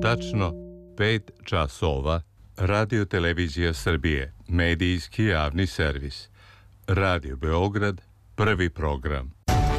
Tačno 5 časova. Radio Televizija Srbije, medijski javni servis. Radio Beograd, prvi program.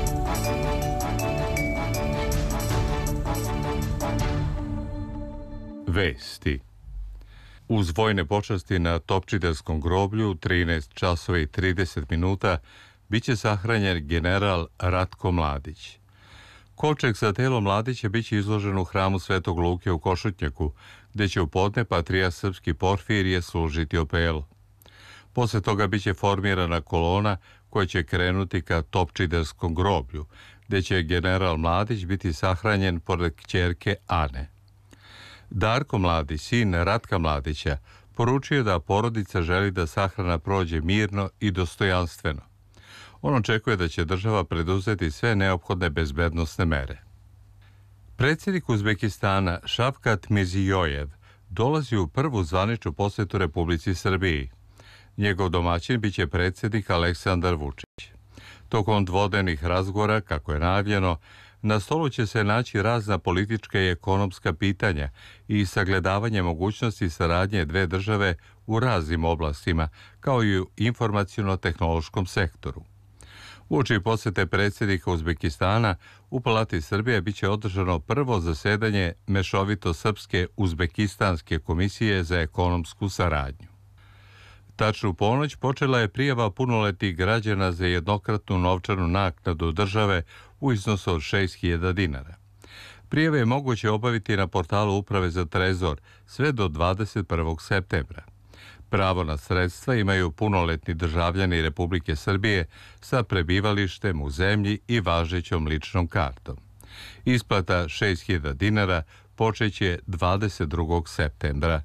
Vesti. Uz vojne počasti na Topčiderskom groblju 13 časova i 30 minuta biće sahranjen general Ratko Mladić. Kovčeg sa telom Mladića biće izložen u hramu Svetog Luke u Košutnjaku, gde će u podne patrijarh srpski Porfirije služiti opelu. Posle toga biće formirana kolona koja će krenuti ka Topčiderskom groblju, gde će general Mladić biti sahranjen pored kćerke Ane. Darko Mladić, sin Ratka Mladića, poručio da porodica želi da sahrana prođe mirno i dostojanstveno. On očekuje da će država preduzeti sve neophodne bezbednosne mere. Predsjednik Uzbekistana Šavkat Mirzijojev dolazi u prvu zvaničnu posjetu Republici Srbiji. Njegov domaćin biće predsjednik Aleksandar Vučić. Tokom dvodnevnih razgovora, kako je najavljeno, na stolu će se naći razna politička i ekonomska pitanja i sagledavanje mogućnosti saradnje dve države u raznim oblastima, kao i u informaciono-tehnološkom sektoru. Uoči posjete predsjednika Uzbekistana, u Palati Srbije biće održano prvo zasedanje Mešovito-srpske Uzbekistanske komisije za ekonomsku saradnju. Tačno u ponoć počela je prijava punoletnih građana za jednokratnu novčanu naknadu države u iznosu od 6.000 dinara. Prijave je moguće obaviti na portalu Uprave za trezor sve do 21. septembra. Pravo na sredstva imaju punoletni državljani Republike Srbije sa prebivalištem u zemlji i važećom ličnom kartom. Isplata 6.000 dinara počeće 22. septembra.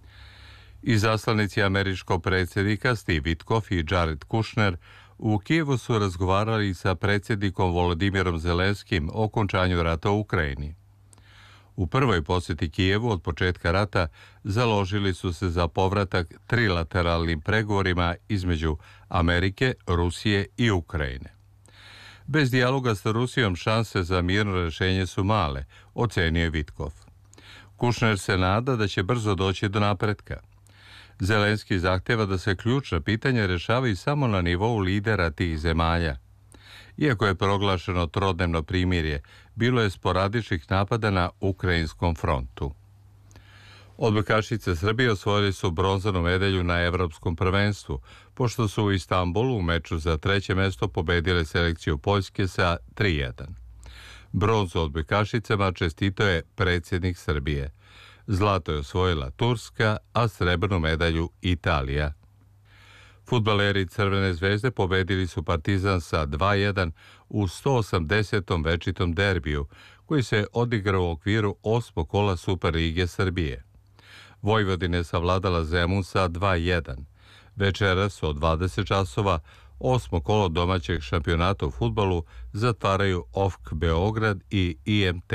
Izaslanici američkog predsjednika Steve Witkoff i Jared Kushner u Kijevu su razgovarali sa predsjednikom Volodimirom Zelenskim o okončanju rata u Ukrajini. U prvoj posjeti Kijevu od početka rata založili su se za povratak trilateralnim pregovorima između Amerike, Rusije i Ukrajine. Bez dijaloga sa Rusijom šanse za mirno rješenje su male, ocenio je Witkoff. Kushner se nada da će brzo doći do napretka. Zelenski zahtjeva da se ključna pitanja rješavaju samo na nivou lidera tih zemalja. Iako je proglašeno trodnevno primirje, bilo je sporadičnih napada na ukrajinskom frontu. Odbojkašice Srbije osvojili su bronzanu medalju na Evropskom prvenstvu, pošto su u Istanbulu u meču za treće mesto pobedile selekciju Poljske sa 3:1. Bronzu odbojkašicama čestitao je predsjednik Srbije. Zlato je osvojila Turska, a srebrnu medalju Italija. Fudbaleri Crvene zvezde pobedili su Partizan sa 2:1 u 180. večitom derbiju, koji se odigrao u okviru 8. kola Super lige Srbije. Vojvodina je savladala Zemun sa 2:1. Večeras od 20 časova 8. kolo domaćeg šampionata u fudbalu zatvaraju OFK Beograd i IMT.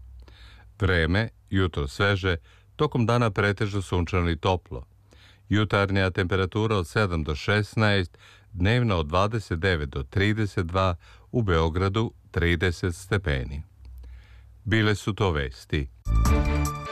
Vreme, jutro sveže, tokom dana pretežno sunčano i toplo. Jutarnja temperatura od 7 do 16, dnevna od 29 do 32, u Beogradu 30 stepeni. Bile su to vesti.